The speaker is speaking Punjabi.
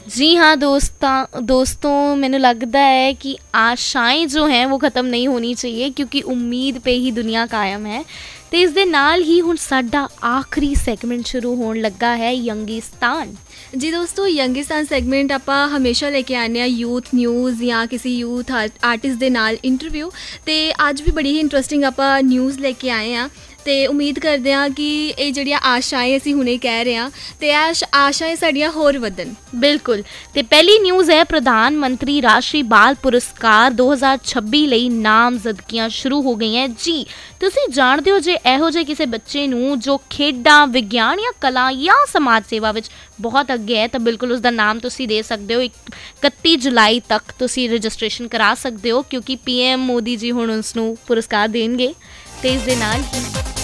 जी हाँ दोस्तों मैंने लगता है कि आशाएं जो हैं वो ख़त्म नहीं होनी चाहिए, क्योंकि उम्मीद पे ही दुनिया कायम है। ਤੇ ਇਸ ਦੇ ਨਾਲ ਹੀ ਹੁਣ ਸਾਡਾ ਆਖਰੀ ਸੈਗਮੈਂਟ ਸ਼ੁਰੂ ਹੋਣ ਲੱਗਾ ਹੈ ਯੰਗਿਸਤਾਨ। ਜੀ ਦੋਸਤੋ, ਯੰਗਿਸਤਾਨ ਸੈਗਮੈਂਟ ਆਪਾਂ ਹਮੇਸ਼ਾ ਲੈ ਕੇ ਆਉਂਦੇ ਹਾਂ ਯੂਥ ਨਿਊਜ਼ ਜਾਂ ਕਿਸੇ ਯੂਥ ਆਰਟਿਸਟ ਦੇ ਨਾਲ ਇੰਟਰਵਿਊ। ਅਤੇ ਅੱਜ ਵੀ ਬੜੀ ਹੀ ਇੰਟਰਸਟਿੰਗ ਆਪਾਂ ਨਿਊਜ਼ ਲੈ ਕੇ ਆਏ ਹਾਂ ਅਤੇ ਉਮੀਦ ਕਰਦੇ ਹਾਂ ਕਿ ਇਹ ਜਿਹੜੀਆਂ ਆਸ਼ਾएं ਅਸੀਂ ਹੁਣੇ ਕਹਿ ਰਹੇ ਹਾਂ ਅਤੇ ਇਹ ਆਸ਼ਾएं ਸਾਡੀਆਂ ਹੋਰ ਵਧਣ। ਬਿਲਕੁਲ। ਤੇ ਪਹਿਲੀ ਨਿਊਜ਼ ਹੈ, ਪ੍ਰਧਾਨ ਮੰਤਰੀ ਰਾਸ਼ਟਰੀ ਬਾਲ ਪੁਰਸਕਾਰ 2026 ਲਈ ਨਾਮਜ਼ਦਗੀਆਂ ਸ਼ੁਰੂ ਹੋ ਗਈਆਂ। ਜੀ ਤੁਸੀਂ ਜਾਣਦੇ ਹੋ, ਜੇ ਇਹੋ ਜਿਹੇ ਕਿਸੇ ਬੱਚੇ ਨੂੰ ਜੋ ਖੇਡਾਂ, ਵਿਗਿਆਨ ਜਾਂ ਕਲਾ ਜਾਂ ਸਮਾਜ ਸੇਵਾ ਵਿੱਚ ਬਹੁਤ ਅੱਗੇ ਹੈ ਤਾਂ ਬਿਲਕੁਲ ਉਸਦਾ ਨਾਮ ਤੁਸੀਂ ਦੇ ਸਕਦੇ ਹੋ। 31 ਜੁਲਾਈ ਤੱਕ ਤੁਸੀਂ ਰਜਿਸਟ੍ਰੇਸ਼ਨ ਕਰਾ ਸਕਦੇ ਹੋ, ਕਿਉਂਕਿ PM ਮੋਦੀ ਜੀ ਹੁਣ ਉਸ ਨੂੰ ਪੁਰਸਕਾਰ ਦੇਣਗੇ। ਤੇ ਇਸ ਦੇ ਨਾਲ ਹੀ